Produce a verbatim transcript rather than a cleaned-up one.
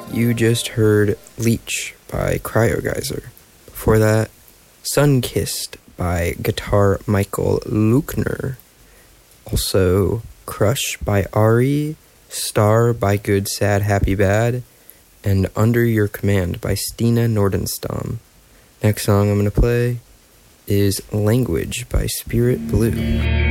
You just heard Leech by Cryogeyser. Before that, Sunkissed by guitar Michael Luchner. Also, Crush by Ari, Star by Good Sad Happy Bad, and Under Your Command by Stina Nordenstam. Next song I'm going to play is Language by Spirit Blue.